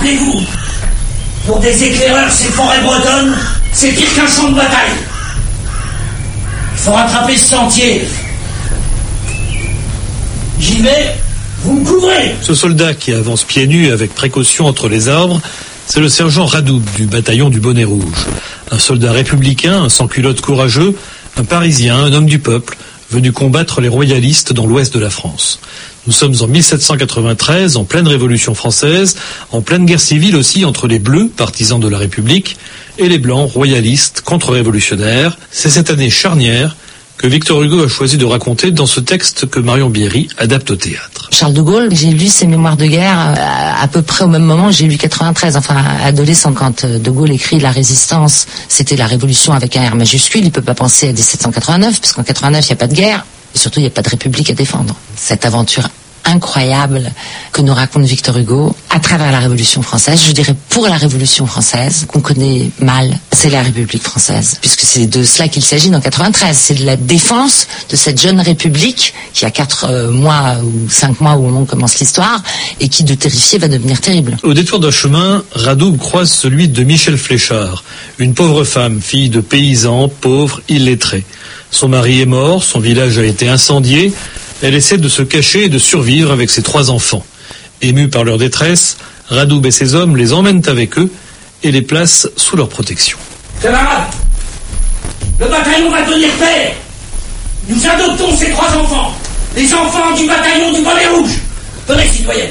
Rappelez-vous, pour des éclaireurs, ces forêts bretonnes, c'est pire qu'un champ de bataille. Il faut rattraper ce sentier. J'y vais, vous me couvrez. Ce soldat qui avance pieds nus avec précaution entre les arbres, c'est le sergent Radoub du bataillon du Bonnet Rouge. Un soldat républicain, un sans-culotte courageux, un Parisien, un homme du peuple, venu combattre les royalistes dans l'ouest de la France. Nous sommes en 1793, en pleine Révolution française, en pleine guerre civile aussi entre les Bleus, partisans de la République, et les Blancs, royalistes, contre-révolutionnaires. C'est cette année charnière que Victor Hugo a choisi de raconter dans ce texte que Marion Bierry adapte au théâtre. Charles de Gaulle, j'ai lu ses mémoires de guerre à peu près au même moment, j'ai lu 93, enfin adolescent, quand de Gaulle écrit La Résistance, c'était la révolution avec un R majuscule, il peut pas penser à 1789, parce qu'en 89 il n'y a pas de guerre, et surtout il n'y a pas de république à défendre. Cette aventure incroyable que nous raconte Victor Hugo à travers la Révolution française, je dirais pour la Révolution française, qu'on connaît mal, c'est la République française, puisque c'est de cela qu'il s'agit dans 93, c'est de la défense de cette jeune République qui a 4 mois ou 5 mois au moment où commence l'histoire, et qui de terrifier va devenir terrible. Au détour d'un chemin, Radoub croise celui de Michel Fléchard, une pauvre femme, fille de paysans, pauvre, illettrée. Son mari est mort, son village a été incendié. Elle essaie de se cacher et de survivre avec ses 3 enfants. Émus par leur détresse, Radoub et ses hommes les emmènent avec eux et les placent sous leur protection. Camarades, le bataillon va tenir paix. Nous adoptons ces 3 enfants, les enfants du bataillon du Bonnet Rouge. Venez, citoyens.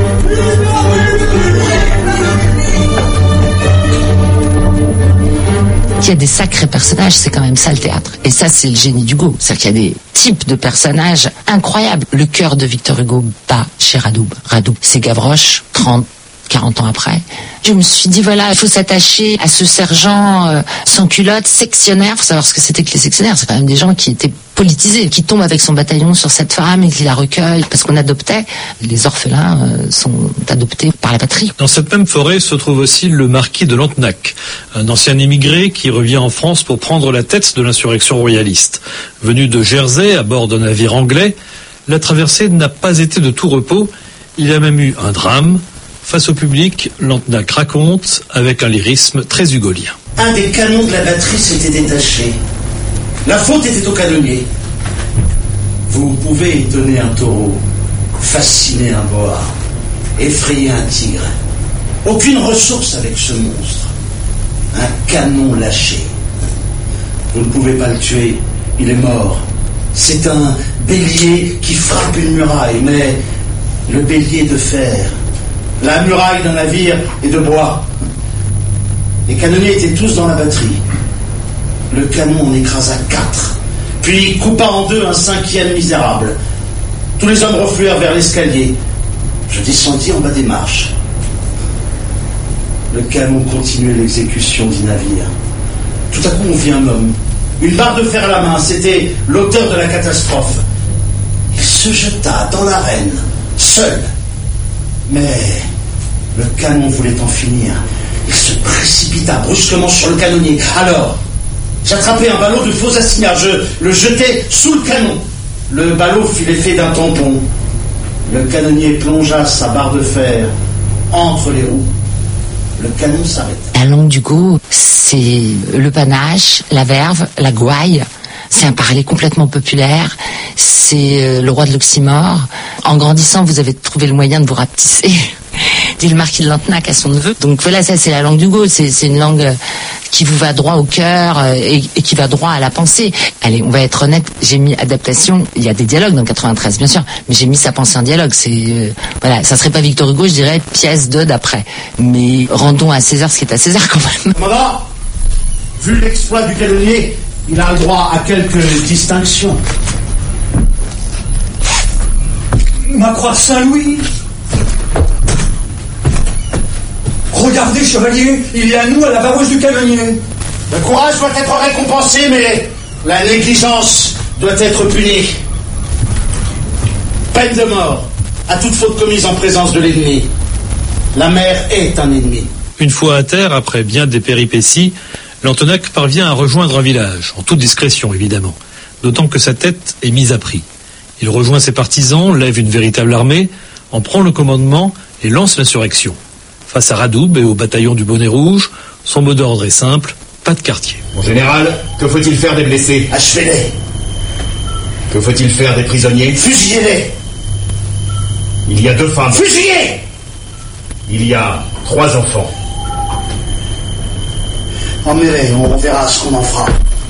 Il y a des sacrés personnages, c'est quand même ça le théâtre. Et ça, c'est le génie d'Hugo. C'est-à-dire qu'il y a des types de personnages incroyables. Le cœur de Victor Hugo bat chez Radoub. Radoub, c'est Gavroche, 40 ans après. Je me suis dit, voilà, il faut s'attacher à ce sergent sans culotte, sectionnaire. Il faut savoir ce que c'était que les sectionnaires. C'est quand même des gens qui étaient politisés, qui tombent avec son bataillon sur cette femme et qui la recueillent parce qu'on adoptait. Les orphelins sont adoptés par la patrie. Dans cette même forêt se trouve aussi le marquis de Lantenac, un ancien émigré qui revient en France pour prendre la tête de l'insurrection royaliste. Venu de Jersey à bord d'un navire anglais, la traversée n'a pas été de tout repos. Il y a même eu un drame. Face au public, Lantenac raconte avec un lyrisme très hugolien. Un des canons de la batterie s'était détaché. La faute était au canonnier. Vous pouvez étonner un taureau, fasciner un boa, effrayer un tigre. Aucune ressource avec ce monstre. Un canon lâché. Vous ne pouvez pas le tuer, il est mort. C'est un bélier qui frappe une muraille, mais le bélier de fer. La muraille d'un navire est de bois. Les canonniers étaient tous dans la batterie. Le canon en écrasa 4, puis coupa en 2 un 5e misérable. Tous les hommes refluèrent vers l'escalier. Je descendis en bas des marches. Le canon continuait l'exécution du navire. Tout à coup, on vit un homme, une barre de fer à la main. C'était l'auteur de la catastrophe. Il se jeta dans l'arène, seul. Mais le canon voulait en finir. Il se précipita brusquement sur le canonnier. Alors, j'attrapais un ballot de faux assignats. Je le jetai sous le canon. Le ballot fit l'effet d'un tampon. Le canonnier plongea sa barre de fer entre les roues. Le canon s'arrêta. La langue d'Hugo, c'est le panache, la verve, la gouaille. C'est un parler complètement populaire. C'est le roi de l'oxymore. En grandissant, vous avez trouvé le moyen de vous rapetisser, dit le marquis de Lantenac à son neveu. Donc voilà, ça c'est la langue d'Hugo. C'est une langue qui vous va droit au cœur et qui va droit à la pensée. Allez, on va être honnête, j'ai mis adaptation, il y a des dialogues dans 93 bien sûr, mais j'ai mis sa pensée en dialogue. C'est voilà, ça serait pas Victor Hugo, je dirais pièce 2 d'après. Mais rendons à César ce qui est à César quand même. Commandant, vu l'exploit du canonnier, il a le droit à quelques distinctions. Ma croix Saint-Louis. Regardez, chevalier, il y a nous à la vareuse du canonnier. Le courage doit être récompensé, mais la négligence doit être punie. Peine de mort à toute faute commise en présence de l'ennemi. La mer est un ennemi. Une fois à terre, après bien des péripéties, Lantenac parvient à rejoindre un village, en toute discrétion évidemment, d'autant que sa tête est mise à prix. Il rejoint ses partisans, lève une véritable armée, en prend le commandement et lance l'insurrection. Face à Radoub et au bataillon du Bonnet Rouge, son mot d'ordre est simple, pas de quartier. Mon général, que faut-il faire des blessés? Achevez-les. Que faut-il faire des prisonniers? Fusillez-les. Il y a 2 femmes. Fusillez. Il y a 3 enfants. Emmenez-les, on verra ce qu'on en fera.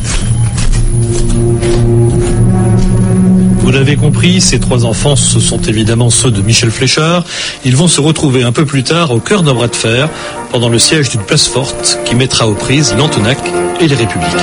Vous l'avez compris, ces 3 enfants, ce sont évidemment ceux de Michel Fléchard. Ils vont se retrouver un peu plus tard au cœur d'un bras de fer pendant le siège d'une place forte qui mettra aux prises Lantenac et les Républicains.